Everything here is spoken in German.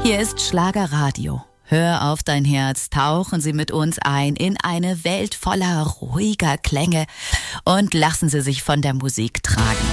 Hier ist Schlagerradio. Hör auf dein Herz, tauchen Sie mit uns ein in eine Welt voller ruhiger Klänge und lassen Sie sich von der Musik tragen.